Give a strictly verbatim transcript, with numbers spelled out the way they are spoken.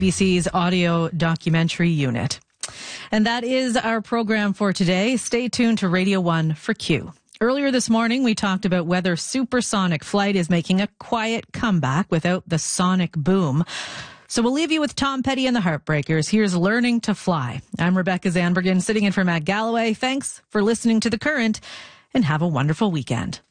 B C's audio documentary unit. And that is our program for today. Stay tuned to Radio one for Q. Earlier this morning, we talked about whether supersonic flight is making a quiet comeback without the sonic boom. So we'll leave you with Tom Petty and the Heartbreakers. Here's Learning to Fly. I'm Rebecca Zandbergen, sitting in for Matt Galloway. Thanks for listening to The Current, and have a wonderful weekend.